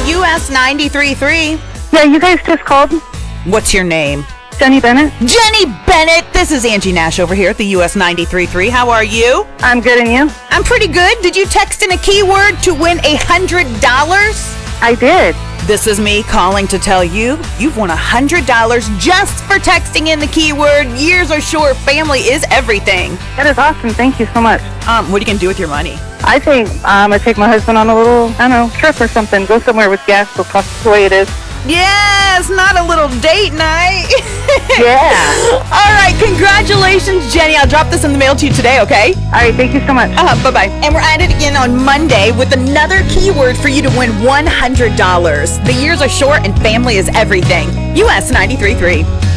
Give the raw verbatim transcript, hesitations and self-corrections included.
U S ninety-three point three. Yeah, you guys just called. What's your name? Jenny Bennett. Jenny Bennett! This is Angie Nash over here at the U S ninety-three point three. How are you? I'm good, and you? I'm pretty good. Did you text in a keyword to win one hundred dollars? I did. This is me calling to tell you you've won one hundred dollars just for texting in the keyword years are short, family is everything. That is awesome. Thank you so much. Um, what are you going to do with your money? I think I'm going to take my husband on a little, I don't know, trip or something. Go somewhere with gas. So that's the way it is. Yes, not a little date night. Yeah. All right, congratulations, Jenny. I'll drop this in the mail to you today, okay? All right, thank you so much. Uh, bye-bye. And we're at it again on Monday with another keyword for you to win one hundred dollars. The years are short and family is everything. U S ninety-three point three.